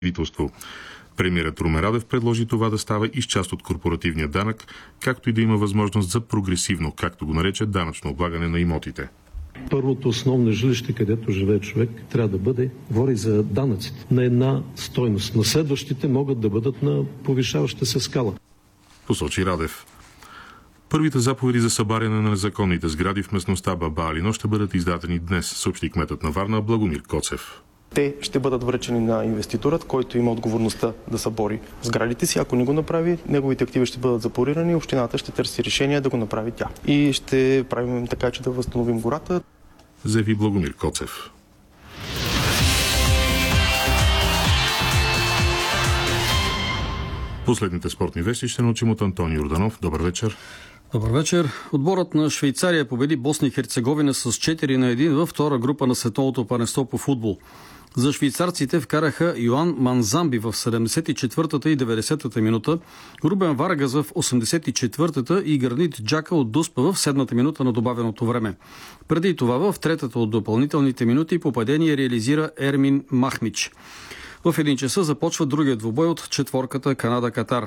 правителство. Премиерът Румен Радев предложи това да става и с част от корпоративния данък, както и да има възможност за прогресивно, както го нарече, данъчно облагане на имотите. Първото основно жилище, където живее човек, трябва да бъде, говори за данъците, на една стойност. На следващите могат да бъдат на повишаваща се скала. Посочи Радев. Първите заповеди за събаряне на незаконните сгради в местността Баба Алино ще бъдат издадени днес, съобщи кметът на Варна Благомир Коцев. Те ще бъдат връчени на инвеститорът, който има отговорността да събори сградите си. Ако не го направи, неговите активи ще бъдат запорирани и общината ще търси решение да го направи тя. И ще правим така, че да възстановим гората. Заяви Благомир Коцев. Последните спортни вести ще научим от Антони Йорданов. Добър вечер. Добър вечер. Отборът на Швейцария победи Босна и Херцеговина с 4-1 във втора група на световното първенство по футбол. За швейцарците вкараха Йоан Манзамби в 74-та и 90-та минута, Рубен Варгас в 84-та и Гранит Джака от Дуспа в 7-та минута на добавеното време. Преди това в третата от допълнителните минути попадение реализира Ермин Махмич. В 1 часа започва другият двубой от четворката Канада-Катар.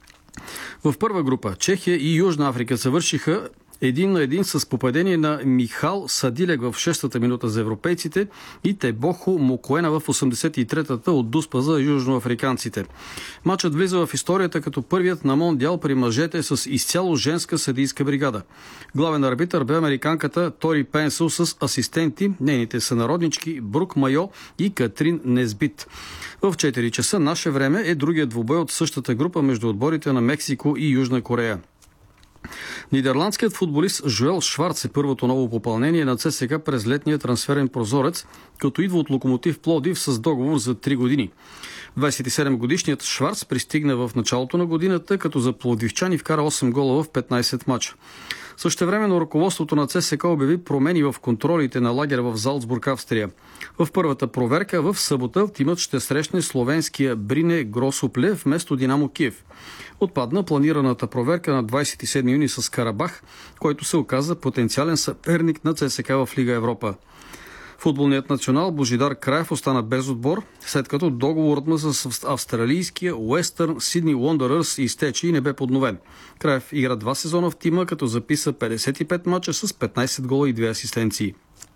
В първа група Чехия и Южна Африка завършиха 1-1 с попадение на Михал Садилек в 6-та минута за европейците и Тебохо Мокоена в 83-та от Дуспа за южноафриканците. Матчът влиза в историята като първият на мондиал при мъжете с изцяло женска съдийска бригада. Главен арбитър бе американката Тори Пенсъл с асистенти, нейните сънароднички Брук Майо и Катрин Несбит. В 4 часа наше време е другият двубой от същата група между отборите на Мексико и Южна Корея. Нидерландският футболист Жоел Шварц е първото ново попълнение на ЦСКА през летния трансферен прозорец, като идва от Локомотив Пловдив с договор за 3 години. 27-годишният Шварц пристигна в началото на годината, като за пловдивчани вкара 8 гола в 15 мача. Същевременно ръководството на ЦСКА обяви промени в контролите на лагер в Залцбург, Австрия. В първата проверка в събота тимът ще срещне словенския Брине Гросопле вместо Динамо Киев. Отпадна планираната проверка на 27 юни с Карабах, който се оказа потенциален съперник на ЦСКА в Лига Европа. Футболният национал Божидар Краев остана без отбор, след като договорът му с австралийския Уестърн Сидни Уондърърс изтече и не бе подновен. Краев игра 2 сезона в тима, като записа 55 мача с 15 гола и 2 асистенции.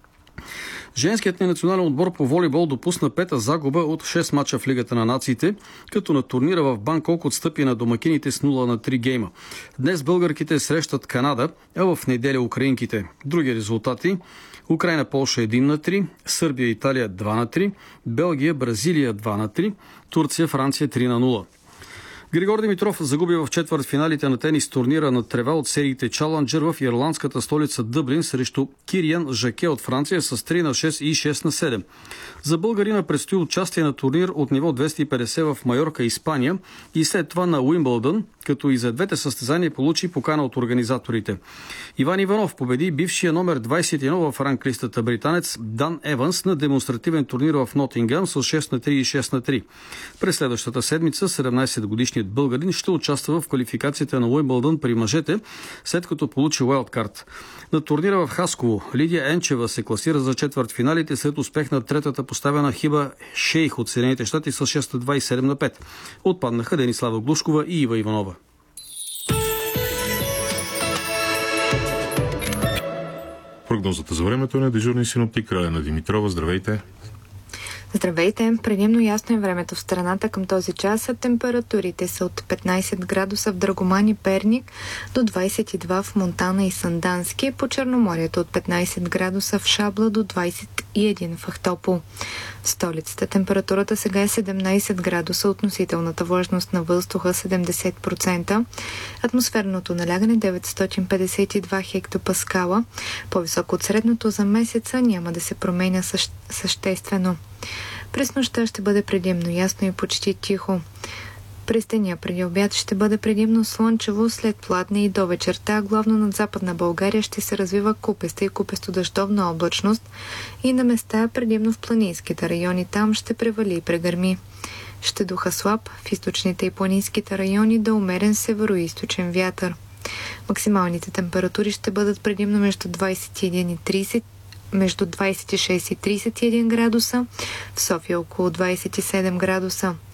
Женският ни национален отбор по волейбол допусна 5-та загуба от 6 мача в Лигата на нациите, като на турнира в Банкок отстъпи на домакините с 0-3 гейма. Днес българките срещат Канада, а в неделя украинките. Други резултати: Украина Полша 1-3, Сърбия Италия 2-3, Белгия Бразилия 2-3, Турция Франция 3-0. Григор Димитров загуби в четвъртфиналите на тенис турнира на трева от сериите Чаланджер в ирландската столица Дъблин срещу Кириан Жаке от Франция с 3-6 и 6-7. За българина предстои участие на турнир от ниво 250 в Майорка, Испания и след това на Уимбълдън, като и за двете състезания получи покана от организаторите. Иван Иванов победи бившия номер 21 в ранглистата британец Дан Еванс на демонстративен турнир в Нотингъм с 6-3 и 6-3. През следващата седмица 17-годишният българин ще участва в квалификацията на Уимбълдън при мъжете, след като получи уайлдкарт. На турнира в Хасково Лидия Енчева се класира за четвъртфиналите след успех на третата поставена Хиба Шейх от Съединените щати с 6-2 и 7-5. Отпаднаха Денислава Глушкова и Ива Иванова. Прогнозата за времето е на дежурния синоптик Ралена Димитрова. Здравейте! Здравейте! Предимно ясно е времето в страната към този час. Температурите са от 15 градуса в Драгоман и Перник до 22 в Монтана и Сандански. По Черноморието от 15 градуса в Шабла до 21 в Ахтопол. В столицата температурата сега е 17 градуса, относителната влажност на въздуха 70%, атмосферното налягане 952 хектопаскала. По-високо от средното за месеца няма да се променя съществено. През нощта ще бъде предимно ясно и почти тихо. През деня преди обяд ще бъде предимно слънчево, след пладне и до вечерта, главно над Западна България ще се развива купеста и купесто-дъждовна облачност и на места предимно в планинските райони там ще превали и прегърми. Ще духа слаб, в източните и планинските райони да умерен североизточен вятър. Максималните температури ще бъдат предимно между 21 и 30 между 26 и 31 градуса, в София около 27 градуса.